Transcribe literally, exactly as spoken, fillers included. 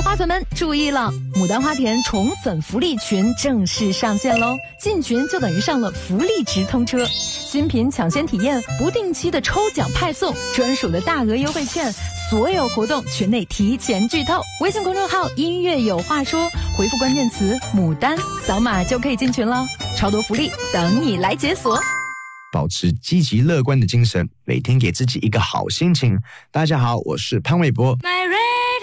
花粉们注意了，牡丹花田宠粉福利群正式上线喽！进群就等于上了福利直通车，新品抢先体验，不定期的抽奖派送，专属的大额优惠券，所有活动群内提前剧透。微信公众号音乐有话说，回复关键词牡丹，扫码就可以进群了，超多福利等你来解锁。 保持积极乐观的精神，每天给自己一个好心情。大家好，我是潘玮柏。My